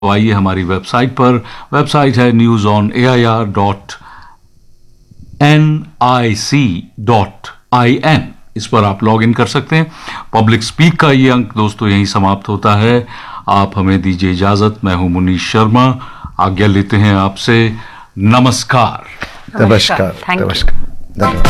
तो आइए हमारी वेबसाइट पर, वेबसाइट है newsonair.nic.in। इस पर आप लॉग इन कर सकते हैं। पब्लिक स्पीक का ये अंक दोस्तों यहीं समाप्त होता है। आप हमें दीजिए इजाजत। मैं हूं मुनीश शर्मा, आज्ञा लेते हैं आपसे। नमस्कार। नमस्कार। धन्यवाद।